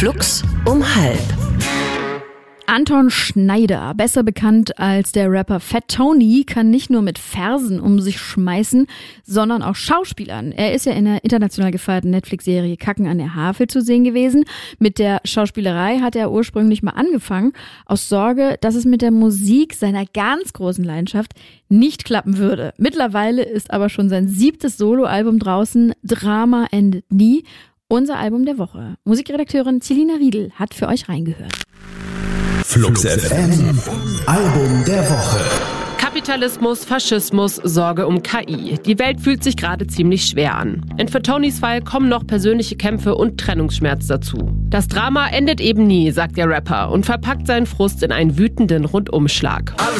Flux um 12:30. Anton Schneider, besser bekannt als der Rapper Fat Tony, kann nicht nur mit Versen um sich schmeißen, sondern auch schauspielern. Er ist ja in der international gefeierten Netflix-Serie Kacken an der Havel zu sehen gewesen. Mit der Schauspielerei hat er ursprünglich mal angefangen, aus Sorge, dass es mit der Musik, seiner ganz großen Leidenschaft, nicht klappen würde. Mittlerweile ist aber schon sein 7. Soloalbum draußen, Drama endet nie, unser Album der Woche. Musikredakteurin Celina Riedl hat für euch reingehört. Flux FM, Album der Woche. Kapitalismus, Faschismus, Sorge um KI. Die Welt fühlt sich gerade ziemlich schwer an. In Fat Tonys Fall kommen noch persönliche Kämpfe und Trennungsschmerz dazu. Das Drama endet eben nie, sagt der Rapper und verpackt seinen Frust in einen wütenden Rundumschlag. Alles